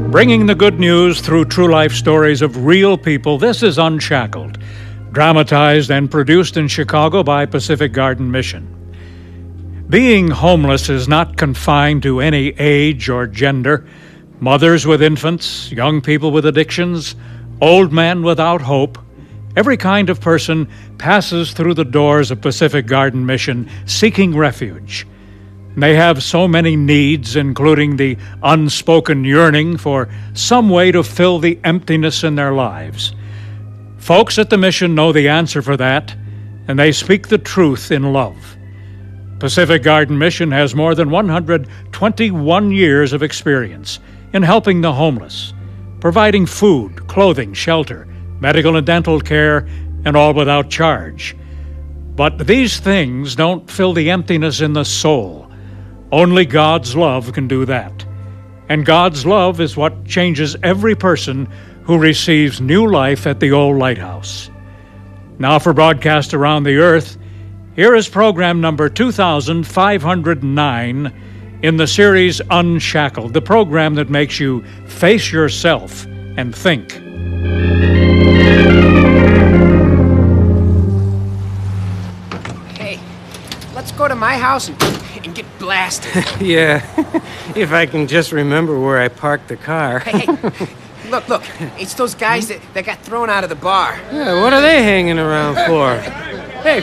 Bringing the good news through true life stories of real people, this is Unshackled, dramatized and produced in Chicago by Pacific Garden Mission. Being homeless is not confined to any age or gender. Mothers with infants, young people with addictions, old men without hope, every kind of person passes through the doors of Pacific Garden Mission seeking refuge. They have so many needs, including the unspoken yearning for some way to fill the emptiness in their lives. Folks at the mission know the answer for that, and they speak the truth in love. Pacific Garden Mission has more than 121 years of experience in helping the homeless, providing food, clothing, shelter, medical and dental care, and all without charge. But these things don't fill the emptiness in the soul. Only God's love can do that. And God's love is what changes every person who receives new life at the old lighthouse. Now for broadcast around the earth, here is program number 2509 in the series Unshackled, the program that makes you face yourself and think. Hey, let's go to my house and get blasted. Yeah, if I can just remember where I parked the car. Hey, look, it's those guys that got thrown out of the bar. Yeah, what are they hanging around for? Hey.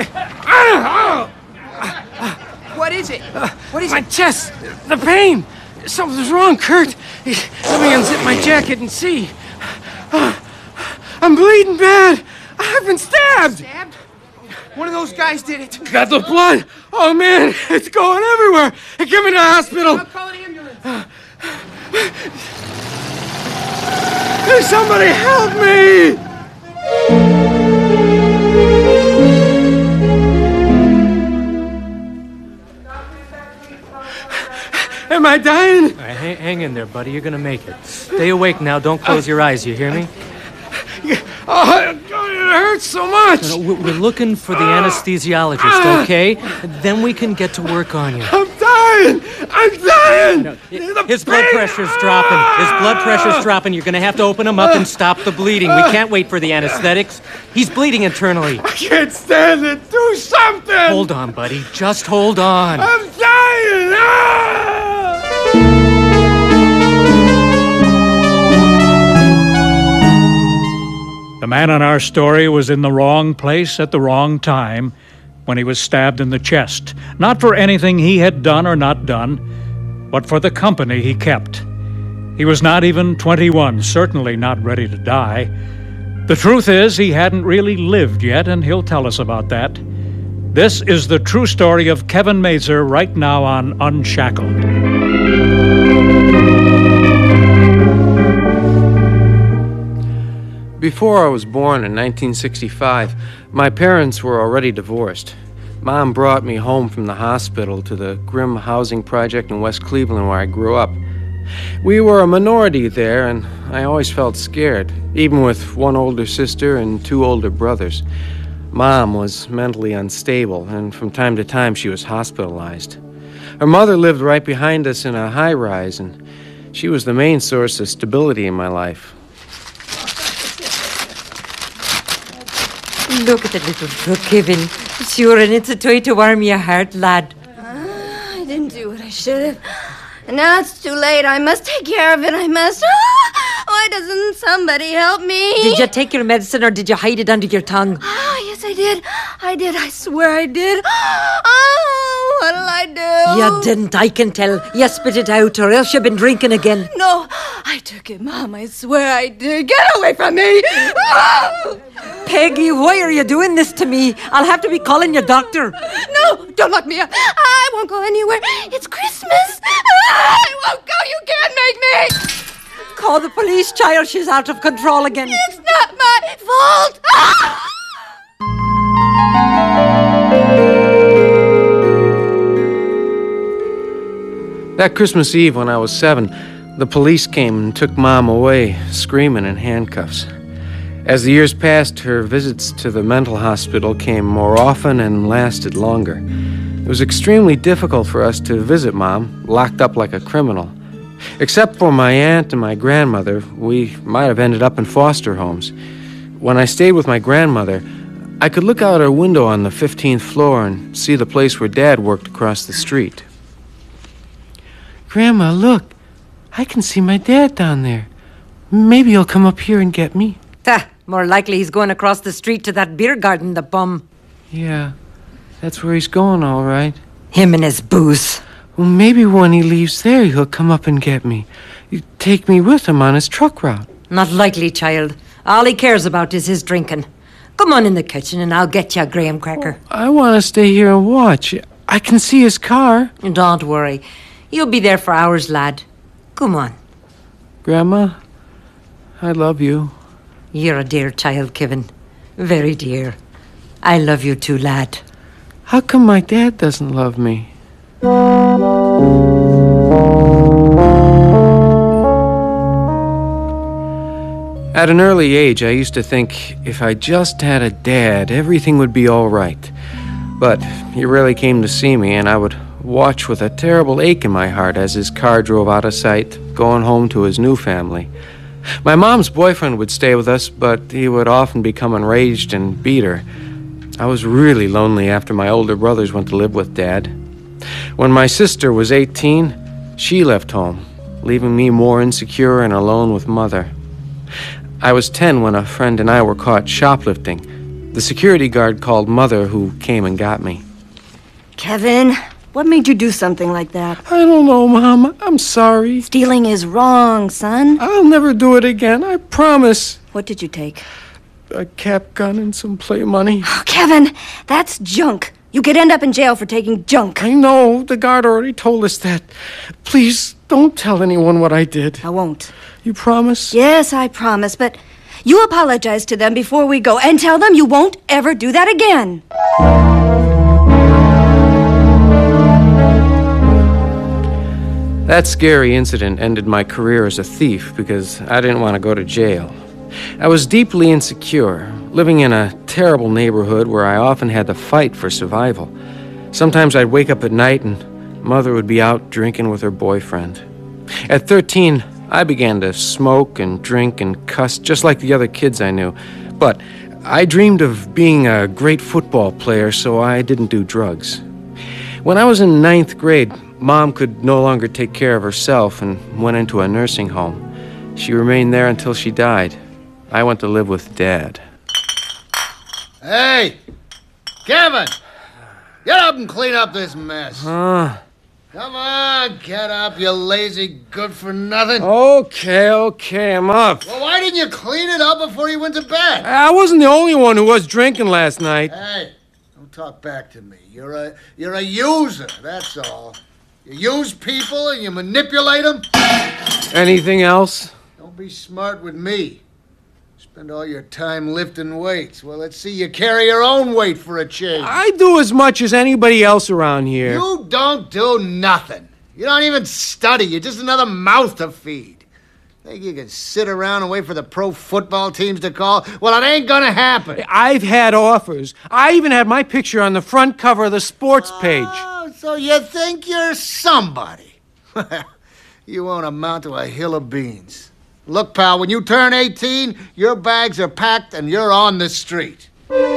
What is it? What is My it? chest, the pain. Something's wrong, Kurt. Let me unzip my jacket and see. I'm bleeding bad. I've been stabbed. Stabbed? One of those guys did it. Got the blood. Oh, man, it's going everywhere. Get me to the hospital. I'll call an ambulance. Somebody help me! Am I dying? All right, hang in there, buddy. You're gonna make it. Stay awake now. Don't close your eyes. You hear me? Oh, it hurts so much. No, we're looking for the anesthesiologist, okay? Then we can get to work on you. I'm dying. No, his blood pressure's dropping. His blood pressure's dropping. You're gonna have to open him up and stop the bleeding. We can't wait for the anesthetics. He's bleeding internally. I can't stand it. Do something. Hold on, buddy. Just hold on. I'm dying. The man on our story was in the wrong place at the wrong time when he was stabbed in the chest, not for anything he had done or not done, but for the company he kept. He was not even 21, certainly not ready to die. The truth is, he hadn't really lived yet, and he'll tell us about that. This is the true story of Kevin Mazer right now on Unshackled. Before I was born in 1965, my parents were already divorced. Mom brought me home from the hospital to the Grimm Housing Project in West Cleveland where I grew up. We were a minority there, and I always felt scared, even with one older sister and two older brothers. Mom was mentally unstable, and from time to time she was hospitalized. Her mother lived right behind us in a high-rise, and she was the main source of stability in my life. Look at the little book, Kevin. Sure, and it's a toy to warm your heart, lad. I didn't do what I should have. And now it's too late. I must take care of it. I must. Why doesn't somebody help me? Did you take your medicine or did you hide it under your tongue? Yes, I did. I swear I did. Oh, what'll I do? You didn't, I can tell. You spit it out or else you've been drinking again. No, I took it, Mom. I swear I did. Get away from me. Oh! Peggy, why are you doing this to me? I'll have to be calling your doctor. No, don't lock me up. I won't go anywhere. It's Christmas. I won't go. You can't make me. Call the police, child. She's out of control again. It's not my fault. That Christmas Eve when I was 7, the police came and took Mom away, screaming in handcuffs. As the years passed, her visits to the mental hospital came more often and lasted longer. It was extremely difficult for us to visit Mom, locked up like a criminal. Except for my aunt and my grandmother, we might have ended up in foster homes. When I stayed with my grandmother, I could look out her window on the 15th floor and see the place where Dad worked across the street. Grandma, look. I can see my dad down there. Maybe he'll come up here and get me. More likely he's going across the street to that beer garden, the bum. Yeah, that's where he's going, all right. Him and his booze. Well, maybe when he leaves there, he'll come up and get me. You take me with him on his truck route. Not likely, child. All he cares about is his drinking. Come on in the kitchen and I'll get you a graham cracker. I want to stay here and watch. I can see his car. Don't worry. You'll be there for hours, lad. Come on. Grandma, I love you. You're a dear child, Kevin. Very dear. I love you too, lad. How come my dad doesn't love me? At an early age, I used to think if I just had a dad, everything would be all right. But he rarely came to see me, and I would watch with a terrible ache in my heart as his car drove out of sight, going home to his new family. My mom's boyfriend would stay with us, but he would often become enraged and beat her. I was really lonely after my older brothers went to live with Dad. When my sister was 18, she left home, leaving me more insecure and alone with Mother. I was 10 when a friend and I were caught shoplifting. The security guard called Mother, who came and got me. Kevin, what made you do something like that? I don't know, Mom. I'm sorry. Stealing is wrong, son. I'll never do it again, I promise. What did you take? A cap gun and some play money. Oh, Kevin, that's junk. You could end up in jail for taking junk. I know. The guard already told us that. Please, don't tell anyone what I did. I won't. You promise? Yes, I promise, but you apologize to them before we go and tell them you won't ever do that again. That scary incident ended my career as a thief because I didn't want to go to jail. I was deeply insecure, living in a terrible neighborhood where I often had to fight for survival. Sometimes I'd wake up at night and Mother would be out drinking with her boyfriend. At 13, I began to smoke and drink and cuss just like the other kids I knew. But I dreamed of being a great football player, so I didn't do drugs. When I was in 9th grade, Mom could no longer take care of herself and went into a nursing home. She remained there until she died. I went to live with Dad. Hey! Kevin! Get up and clean up this mess. Come on, get up, you lazy good-for-nothing. Okay, I'm up. Well, why didn't you clean it up before you went to bed? I wasn't the only one who was drinking last night. Hey, don't talk back to me. You're a user, that's all. You use people and you manipulate them. Anything else? Don't be smart with me. Spend all your time lifting weights. Well, let's see you carry your own weight for a change. I do as much as anybody else around here. You don't do nothing. You don't even study. You're just another mouth to feed. Think you can sit around and wait for the pro football teams to call? Well, it ain't gonna happen. I've had offers. I even had my picture on the front cover of the sports page. Oh, so you think you're somebody? You won't amount to a hill of beans. Look, pal, when you turn 18, your bags are packed and you're on the street.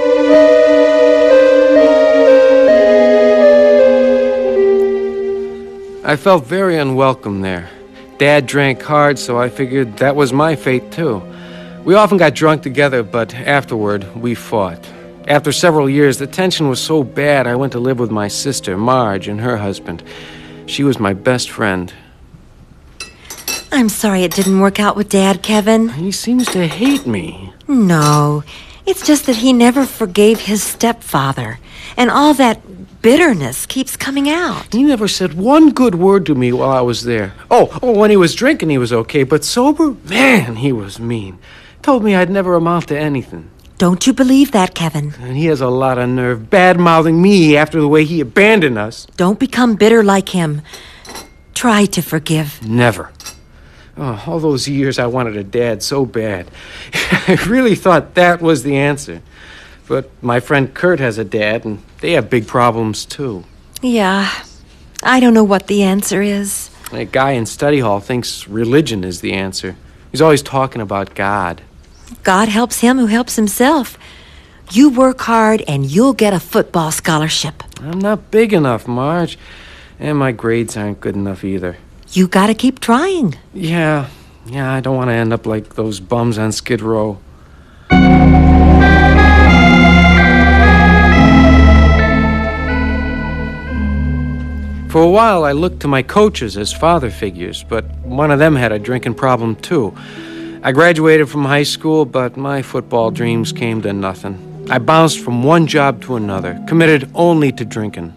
I felt very unwelcome there. Dad drank hard, so I figured that was my fate, too. We often got drunk together, but afterward, we fought. After several years, the tension was so bad, I went to live with my sister, Marge, and her husband. She was my best friend. I'm sorry it didn't work out with Dad, Kevin. He seems to hate me. No, it's just that he never forgave his stepfather, and all that bitterness keeps coming out. He never said one good word to me while I was there. Oh, when he was drinking, he was okay, but sober, man, he was mean. Told me I'd never amount to anything. Don't you believe that, Kevin? And he has a lot of nerve, bad-mouthing me after the way he abandoned us. Don't become bitter like him. Try to forgive. Never. Oh, all those years I wanted a dad so bad. I really thought that was the answer. But my friend Kurt has a dad, and they have big problems, too. Yeah, I don't know what the answer is. A guy in study hall thinks religion is the answer. He's always talking about God. God helps him who helps himself. You work hard and you'll get a football scholarship. I'm not big enough, Marge. And my grades aren't good enough either. You gotta keep trying. Yeah, I don't want to end up like those bums on Skid Row. For a while, I looked to my coaches as father figures, but one of them had a drinking problem, too. I graduated from high school, but my football dreams came to nothing. I bounced from one job to another, committed only to drinking.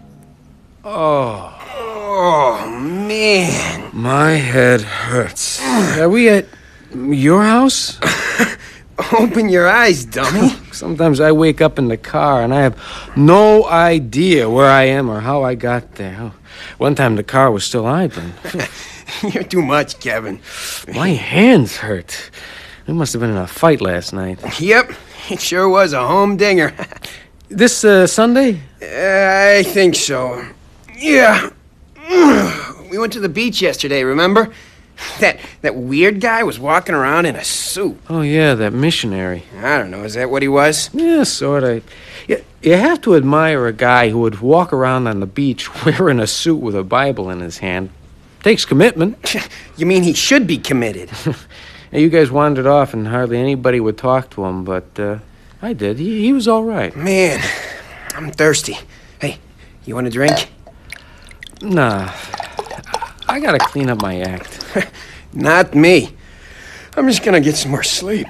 Oh, man. My head hurts. Are we at your house? Open your eyes, dummy. Sometimes I wake up in the car and I have no idea where I am or how I got there. One time the car was still idling. You're too much, Kevin. My hands hurt. We must have been in a fight last night. Yep, it sure was a humdinger. This Sunday? I think so. Yeah. We went to the beach yesterday, remember? That weird guy was walking around in a suit. Oh, yeah, that missionary. I don't know, is that what he was? Yeah, sort of. You have to admire a guy who would walk around on the beach wearing a suit with a Bible in his hand. Takes commitment. You mean he should be committed? You guys wandered off and hardly anybody would talk to him, but I did. He was all right. Man, I'm thirsty. Hey, you want a drink? Nah, I gotta clean up my act. Not me. I'm just gonna get some more sleep.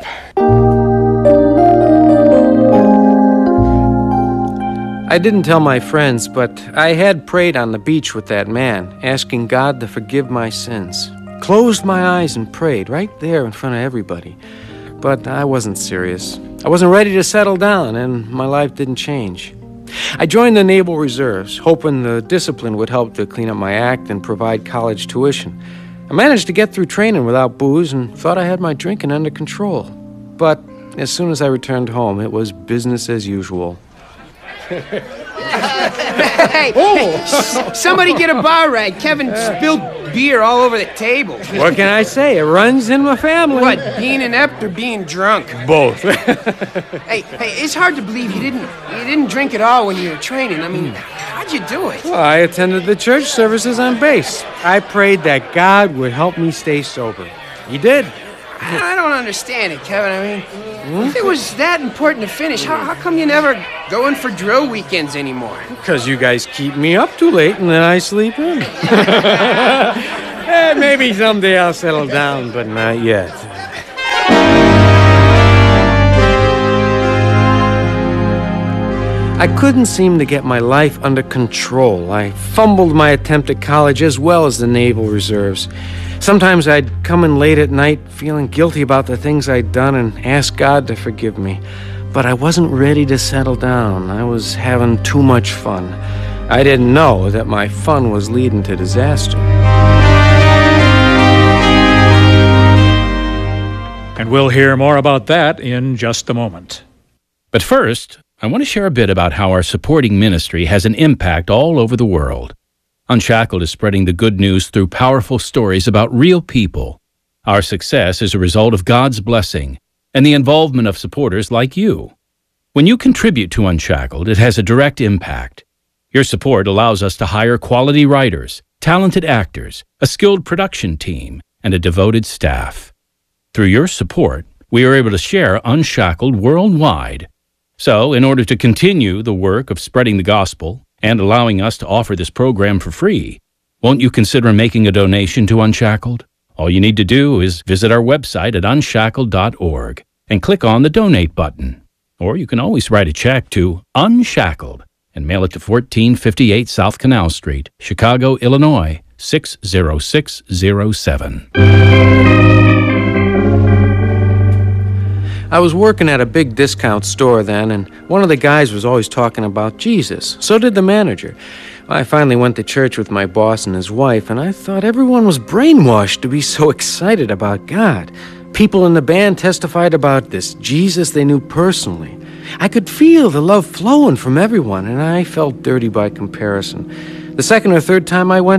I didn't tell my friends, but I had prayed on the beach with that man, asking God to forgive my sins. Closed my eyes and prayed right there in front of everybody. But I wasn't serious. I wasn't ready to settle down, and my life didn't change. I joined the Naval Reserves, hoping the discipline would help to clean up my act and provide college tuition. I managed to get through training without booze and thought I had my drinking under control. But as soon as I returned home, it was business as usual. Hey, somebody get a bar rag. Kevin spilled beer all over the table. What can I say? It runs in my family. What, being inept or being drunk? Both. Hey, it's hard to believe you didn't drink at all when you were training. I mean, how'd you do it? Well, I attended the church services on base. I prayed that God would help me stay sober. He did. I don't understand it, Kevin. I mean, if it was that important to finish, how come you never go in for drill weekends anymore? Because you guys keep me up too late and then I sleep in. Maybe someday I'll settle down, but not yet. I couldn't seem to get my life under control. I fumbled my attempt at college as well as the Naval Reserves. Sometimes I'd come in late at night feeling guilty about the things I'd done and ask God to forgive me. But I wasn't ready to settle down. I was having too much fun. I didn't know that my fun was leading to disaster. And we'll hear more about that in just a moment. But first, I want to share a bit about how our supporting ministry has an impact all over the world. Unshackled is spreading the good news through powerful stories about real people. Our success is a result of God's blessing and the involvement of supporters like you. When you contribute to Unshackled, it has a direct impact. Your support allows us to hire quality writers, talented actors, a skilled production team, and a devoted staff. Through your support, we are able to share Unshackled worldwide. So, in order to continue the work of spreading the gospel and allowing us to offer this program for free, won't you consider making a donation to Unshackled? All you need to do is visit our website at unshackled.org and click on the Donate button. Or you can always write a check to Unshackled and mail it to 1458 South Canal Street, Chicago, Illinois, 60607. I was working at a big discount store then, and one of the guys was always talking about Jesus. So did the manager. I finally went to church with my boss and his wife, and I thought everyone was brainwashed to be so excited about God. People in the band testified about this Jesus they knew personally. I could feel the love flowing from everyone, and I felt dirty by comparison. The second or third time I went,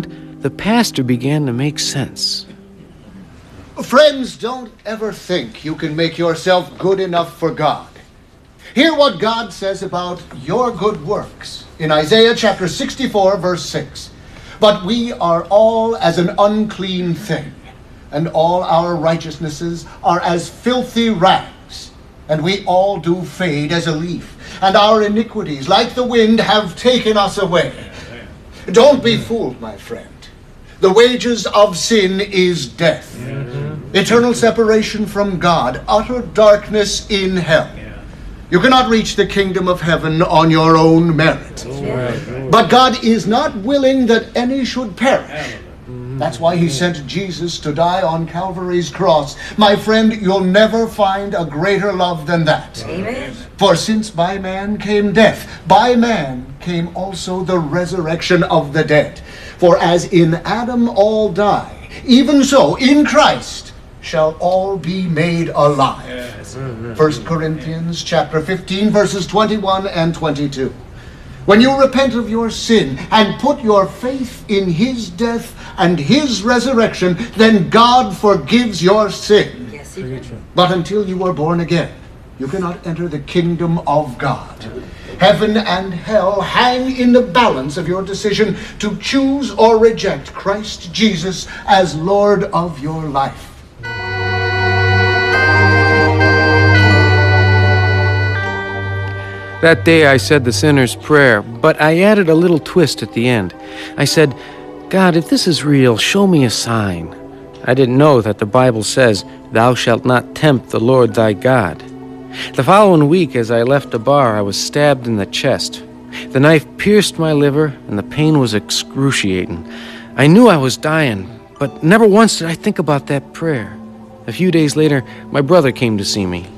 the pastor began to make sense. Friends, don't ever think you can make yourself good enough for God. Hear what God says about your good works in Isaiah chapter 64, verse 6. But we are all as an unclean thing, and all our righteousnesses are as filthy rags, and we all do fade as a leaf, and our iniquities, like the wind, have taken us away. Don't be fooled, my friend. The wages of sin is death, eternal separation from God, utter darkness in hell. You cannot reach the kingdom of heaven on your own merit. But God is not willing that any should perish. That's why he sent Jesus to die on Calvary's cross. My friend, you'll never find a greater love than that. Amen. For since by man came death, by man came also the resurrection of the dead. For as in Adam all die, even so in Christ shall all be made alive. 1 Corinthians chapter 15, verses 21 and 22. When you repent of your sin and put your faith in his death and his resurrection, then God forgives your sin. Yes, he did. But until you are born again, you cannot enter the kingdom of God. Heaven and hell hang in the balance of your decision to choose or reject Christ Jesus as Lord of your life. That day I said the sinner's prayer, but I added a little twist at the end. I said, God, if this is real, show me a sign. I didn't know that the Bible says, thou shalt not tempt the Lord thy God. The following week, as I left the bar, I was stabbed in the chest. The knife pierced my liver, and the pain was excruciating. I knew I was dying, but never once did I think about that prayer. A few days later, my brother came to see me.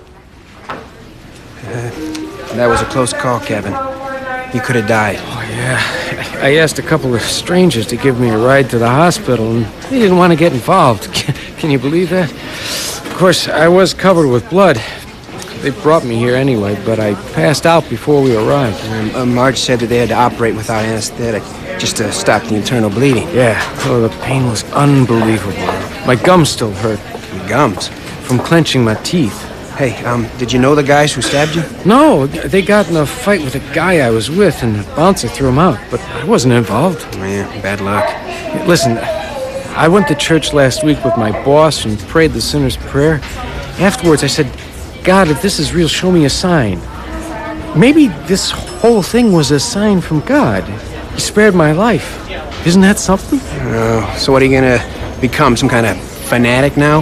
That was a close call, Kevin. You could have died. Oh, yeah. I asked a couple of strangers to give me a ride to the hospital, and they didn't want to get involved. Can you believe that? Of course, I was covered with blood. They brought me here anyway, but I passed out before we arrived. Marge said that they had to operate without anesthetic just to stop the internal bleeding. Yeah, oh, the pain was unbelievable. My gums still hurt. Your gums? From clenching my teeth. Hey, did you know the guys who stabbed you? No, they got in a fight with a guy I was with, and the bouncer threw him out, but I wasn't involved. Yeah, bad luck. Listen, I went to church last week with my boss and prayed the sinner's prayer. Afterwards, I said, God, if this is real, show me a sign. Maybe this whole thing was a sign from God. He spared my life. Isn't that something? Oh, so what are you gonna become, some kind of fanatic now?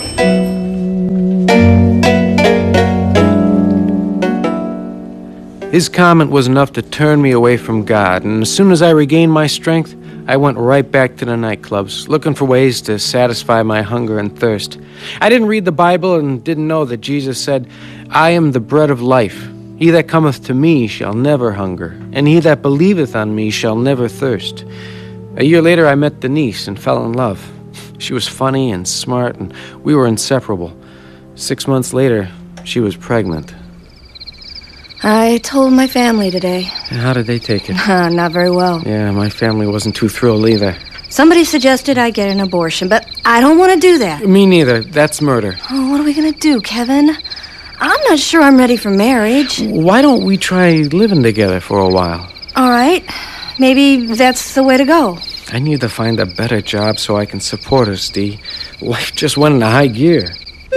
His comment was enough to turn me away from God, and as soon as I regained my strength, I went right back to the nightclubs, looking for ways to satisfy my hunger and thirst. I didn't read the Bible and didn't know that Jesus said, I am the bread of life. He that cometh to me shall never hunger, and he that believeth on me shall never thirst. A year later, I met Denise and fell in love. She was funny and smart, and we were inseparable. 6 months later, she was pregnant. I told my family today. And how did they take it? Not very well. Yeah, my family wasn't too thrilled either. Somebody suggested I get an abortion, but I don't want to do that. Me neither. That's murder. Oh, what are we going to do, Kevin? I'm not sure I'm ready for marriage. Why don't we try living together for a while? All right. Maybe that's the way to go. I need to find a better job so I can support us, Dee. Life just went into high gear.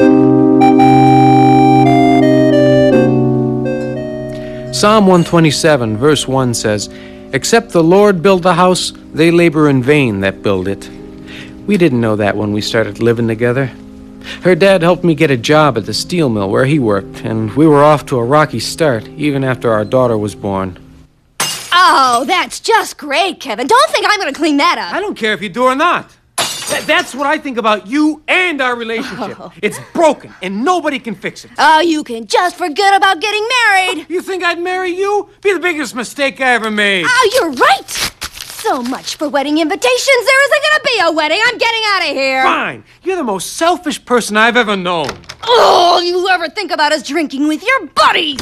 Psalm 127, verse 1 says, Except the Lord build the house, they labor in vain that build it. We didn't know that when we started living together. Her dad helped me get a job at the steel mill where he worked, and we were off to a rocky start even after our daughter was born. Oh, that's just great, Kevin. Don't think I'm going to clean that up. I don't care if you do or not. That's what I think about you and our relationship. Oh. It's broken, and nobody can fix it. Oh, you can just forget about getting married. You think I'd marry you? Be the biggest mistake I ever made. Oh, you're right. So much for wedding invitations. There isn't going to be a wedding. I'm getting out of here. Fine. You're the most selfish person I've ever known. Oh, you ever think about us drinking with your buddies?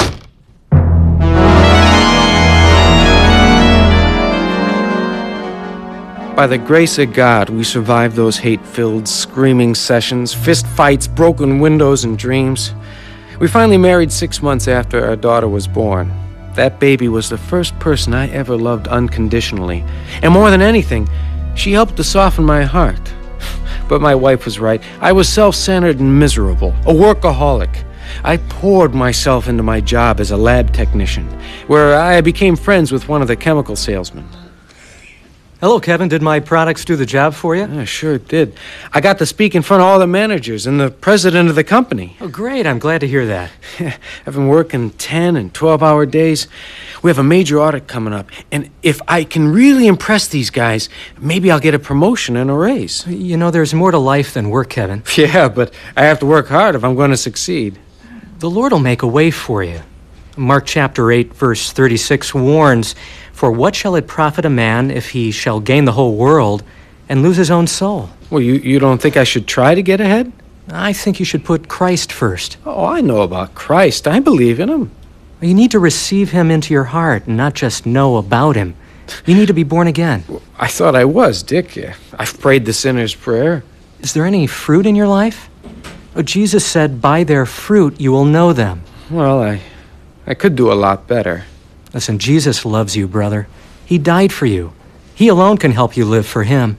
By the grace of God, we survived those hate-filled, screaming sessions, fist fights, broken windows, and dreams. We finally married 6 months after our daughter was born. That baby was the first person I ever loved unconditionally. And more than anything, she helped to soften my heart. But my wife was right. I was self-centered and miserable, a workaholic. I poured myself into my job as a lab technician, where I became friends with one of the chemical salesmen. Hello, Kevin. Did my products do the job for you? Yeah, sure it did. I got to speak in front of all the managers and the president of the company. Oh, great. I'm glad to hear that. I've been working 10 and 12-hour days. We have a major audit coming up, and if I can really impress these guys, maybe I'll get a promotion and a raise. You know, there's more to life than work, Kevin. Yeah, but I have to work hard if I'm going to succeed. The Lord will make a way for you. Mark chapter 8, verse 36 warns, "For what shall it profit a man if he shall gain the whole world and lose his own soul?" Well, you don't think I should try to get ahead? I think you should put Christ first. Oh, I know about Christ. I believe in him. You need to receive him into your heart and not just know about him. You need to be born again. I thought I was, Dick. I've prayed the sinner's prayer. Is there any fruit in your life? Oh, Jesus said, "By their fruit you will know them." Well, I could do a lot better. Listen, Jesus loves you, brother. He died for you. He alone can help you live for him.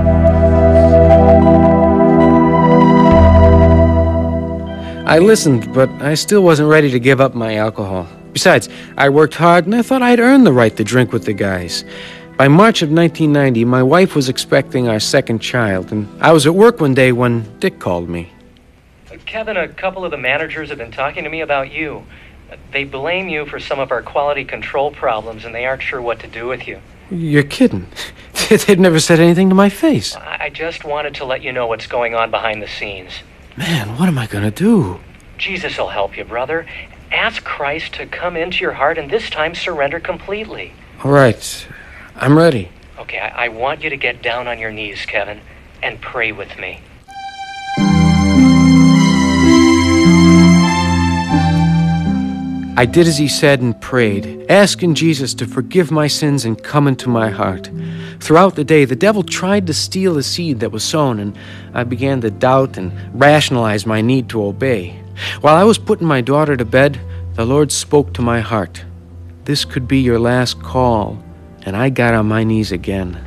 I listened, but I still wasn't ready to give up my alcohol. Besides, I worked hard and I thought I'd earned the right to drink with the guys. By March of 1990, my wife was expecting our second child, and I was at work one day when Dick called me. Kevin, a couple of the managers have been talking to me about you. They blame you for some of our quality control problems, and they aren't sure what to do with you. You're kidding. They've never said anything to my face. I just wanted to let you know what's going on behind the scenes. Man, what am I going to do? Jesus will help you, brother. Ask Christ to come into your heart and this time surrender completely. All right. I'm ready. Okay, I want you to get down on your knees, Kevin, and pray with me. I did as he said and prayed, asking Jesus to forgive my sins and come into my heart. Throughout the day, the devil tried to steal the seed that was sown, and I began to doubt and rationalize my need to obey. While I was putting my daughter to bed, the Lord spoke to my heart. This could be your last call, and I got on my knees again.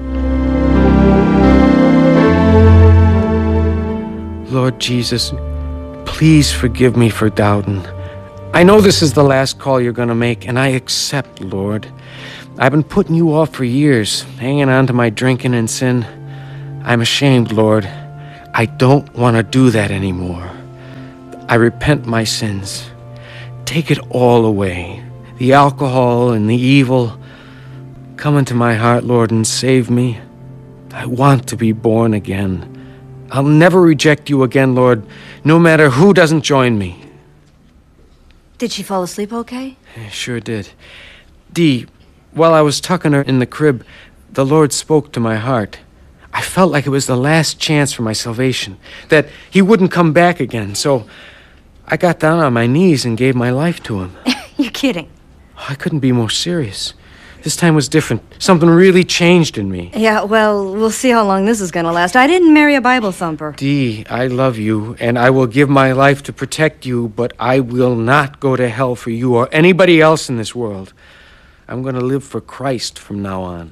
Lord Jesus, please forgive me for doubting. I know this is the last call you're going to make, and I accept, Lord. I've been putting you off for years, hanging on to my drinking and sin. I'm ashamed, Lord. I don't want to do that anymore. I repent my sins. Take it all away, the alcohol and the evil. Come into my heart, Lord, and save me. I want to be born again. I'll never reject you again, Lord, no matter who doesn't join me. Did she fall asleep okay? I sure did. Dee, while I was tucking her in the crib, the Lord spoke to my heart. I felt like it was the last chance for my salvation, that he wouldn't come back again, so I got down on my knees and gave my life to him. You're kidding. I couldn't be more serious. This time was different. Something really changed in me. Yeah, well, we'll see how long this is going to last. I didn't marry a Bible thumper. Dee, I love you, and I will give my life to protect you, but I will not go to hell for you or anybody else in this world. I'm going to live for Christ from now on.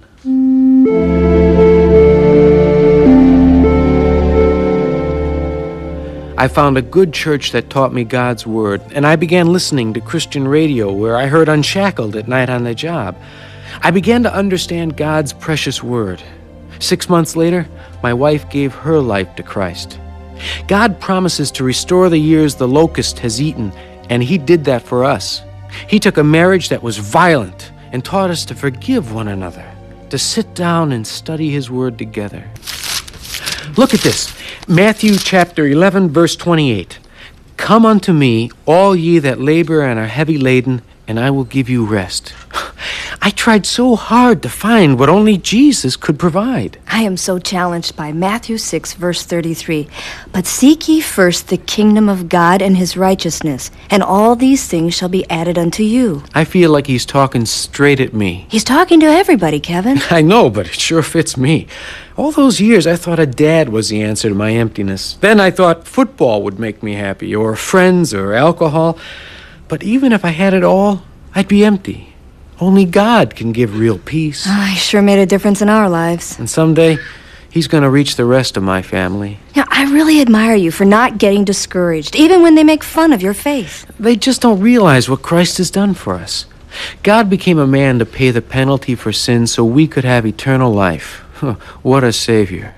I found a good church that taught me God's Word, and I began listening to Christian radio where I heard Unshackled at night on the job. I began to understand God's precious Word. 6 months later, my wife gave her life to Christ. God promises to restore the years the locust has eaten, and he did that for us. He took a marriage that was violent and taught us to forgive one another, to sit down and study his Word together. Look at this. Matthew chapter 11, verse 28. Come unto me, all ye that labor and are heavy laden, and I will give you rest. I tried so hard to find what only Jesus could provide. I am so challenged by Matthew 6, verse 33. But seek ye first the kingdom of God and his righteousness, and all these things shall be added unto you. I feel like he's talking straight at me. He's talking to everybody, Kevin. I know, but it sure fits me. All those years, I thought a dad was the answer to my emptiness. Then I thought football would make me happy, or friends, or alcohol. But even if I had it all, I'd be empty. Only God can give real peace. He sure made a difference in our lives. And someday, he's going to reach the rest of my family. Now, I really admire you for not getting discouraged, even when they make fun of your faith. They just don't realize what Christ has done for us. God became a man to pay the penalty for sin so we could have eternal life. What a Savior.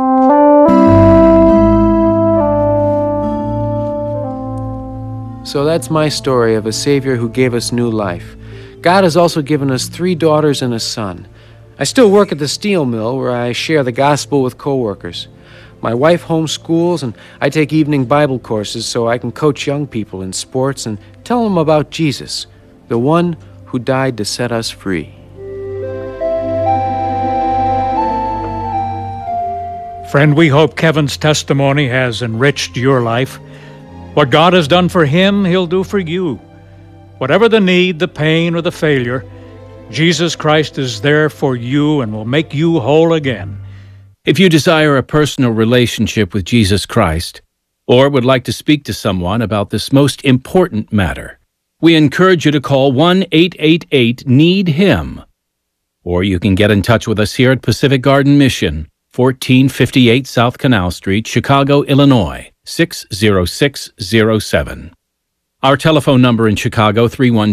So that's my story of a Savior who gave us new life. God has also given us 3 daughters and a son. I still work at the steel mill where I share the gospel with coworkers. My wife homeschools and I take evening Bible courses so I can coach young people in sports and tell them about Jesus, the one who died to set us free. Friend, we hope Kevin's testimony has enriched your life. What God has done for him, he'll do for you. Whatever the need, the pain, or the failure, Jesus Christ is there for you and will make you whole again. If you desire a personal relationship with Jesus Christ, or would like to speak to someone about this most important matter, we encourage you to call 1-888-NEED-HIM. Or you can get in touch with us here at Pacific Garden Mission, 1458 South Canal Street, Chicago, Illinois, 60607. Our telephone number in Chicago,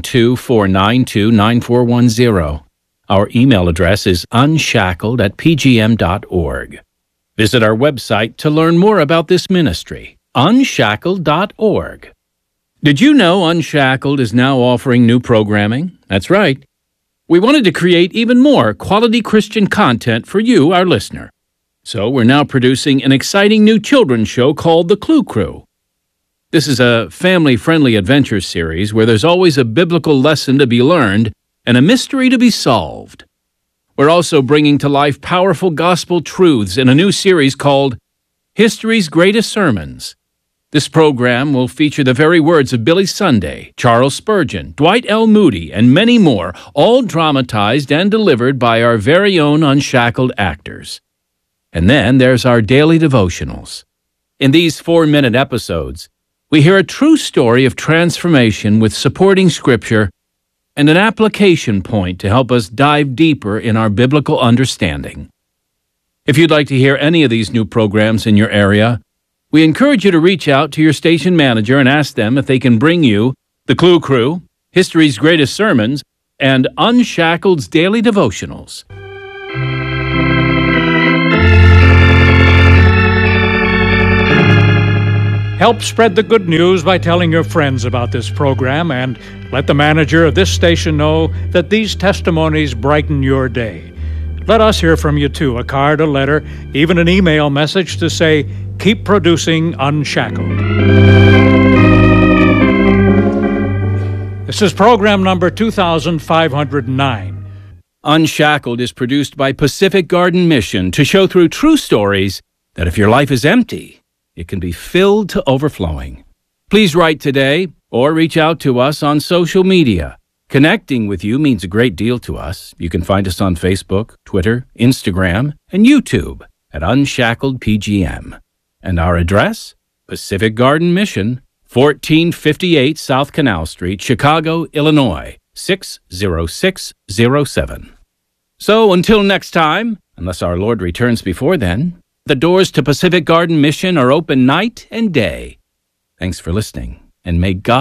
312-492-9410. Our email address is unshackled@pgm.org. Visit our website to learn more about this ministry, unshackled.org. Did you know Unshackled is now offering new programming? That's right. We wanted to create even more quality Christian content for you, our listener. So we're now producing an exciting new children's show called The Clue Crew. This is a family-friendly adventure series where there's always a biblical lesson to be learned and a mystery to be solved. We're also bringing to life powerful gospel truths in a new series called History's Greatest Sermons. This program will feature the very words of Billy Sunday, Charles Spurgeon, Dwight L. Moody, and many more, all dramatized and delivered by our very own Unshackled actors. And then there's our daily devotionals. In these 4-minute episodes, we hear a true story of transformation with supporting scripture and an application point to help us dive deeper in our biblical understanding. If you'd like to hear any of these new programs in your area, we encourage you to reach out to your station manager and ask them if they can bring you The Clue Crew, History's Greatest Sermons, and Unshackled's Daily Devotionals. Help spread the good news by telling your friends about this program and let the manager of this station know that these testimonies brighten your day. Let us hear from you too, a card, a letter, even an email message to say, keep producing Unshackled. This is program number 2509. Unshackled is produced by Pacific Garden Mission to show through true stories that if your life is empty, it can be filled to overflowing. Please write today or reach out to us on social media. Connecting with you means a great deal to us. You can find us on Facebook, Twitter, Instagram, and YouTube at Unshackled PGM. And our address? Pacific Garden Mission, 1458 South Canal Street, Chicago, Illinois, 60607. So until next time, unless our Lord returns before then, the doors to Pacific Garden Mission are open night and day. Thanks for listening, and may God